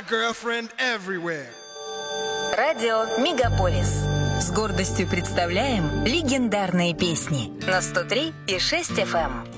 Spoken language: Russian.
girlfriend everywhere. Радио Мегаполис. С гордостью представляем легендарные песни на 103,6 FM.